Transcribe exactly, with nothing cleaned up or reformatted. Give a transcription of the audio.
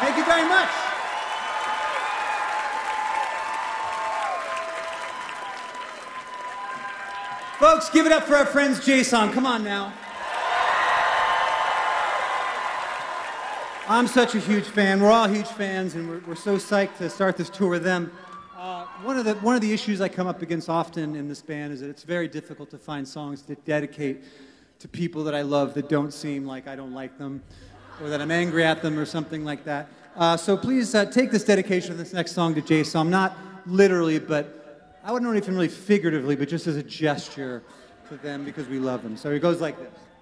Thank you very much. Folks, give it up for our friends J-Som. Come on now. I'm such a huge fan. We're all huge fans, and we're, we're so psyched to start this tour with them. Uh, one of the one of the issues I come up against often in this band is that it's very difficult to find songs to dedicate to people that I love that don't seem like I don't like them, or that I'm angry at them, or something like that. Uh, so please uh, take this dedication of this next song to J-Som, not literally, but I wouldn't even really figuratively, but just as a gesture to them because we love them. So it goes like this.